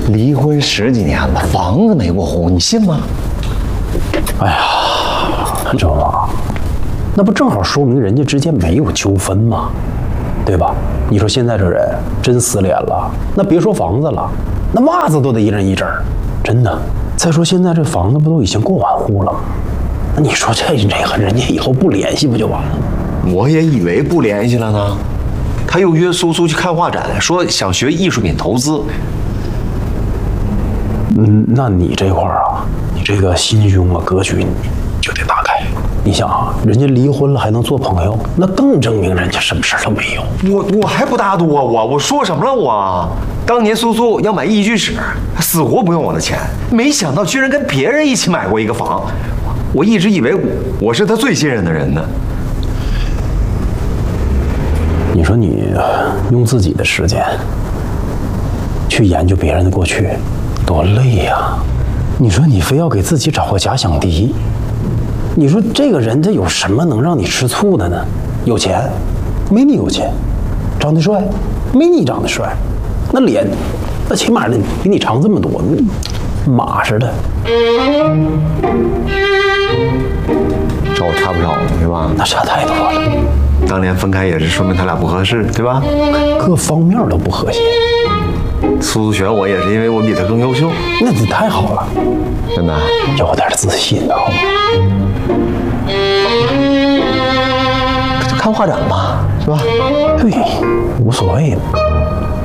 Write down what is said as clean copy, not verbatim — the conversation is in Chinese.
离婚10几年了，房子没过户，你信吗？ 哎呀，周啊，那不正好说明人家之间没有纠纷吗？对吧？你说现在这人真撕脸了，那别说房子了，那袜子都得一人一只儿，真的。再说现在这房子不都已经过完户了吗？那你说这个人家以后不联系不就完了？ 我也以为不联系了呢。他又约苏苏去看画展，说想学艺术品投资。 那你这块儿啊，你这个心胸啊、格局你就得打开。你想啊，人家离婚了还能做朋友，那更证明人家什么事儿都没有。 我还不大度啊！我说什么了我？当年苏苏要买艺剧室，死活不用我的钱，没想到居然跟别人一起买过一个房。我一直以为我是他最信任的人呢。 你说你用自己的时间去研究别人的过去，多累呀！你说你非要给自己找个假想敌，你说这个人他有什么能让你吃醋的呢？有钱，没你有钱；长得帅，没你长得帅。那脸，那起码的比你长这么多，马似的。 找我差不少是吧？ 那差太多了。 当年分开也是说明他俩不合适，对吧？ 各方面都不和谐。 苏苏选我也是因为我比他更优秀。 那你太好了， 真的。 有点自信好吗？ 看画展嘛，是吧？ 对，无所谓。